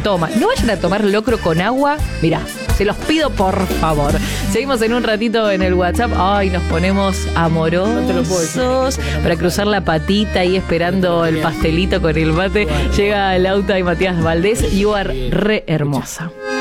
toma. No vayan a tomar locro con agua. Mirá, se los pido por favor. Seguimos en un ratito en el WhatsApp. Ay, nos ponemos amorosos para cruzar la patita ahí esperando el pastelito con el mate. Llega Lauta y Matías Valdés. You are re hermosa.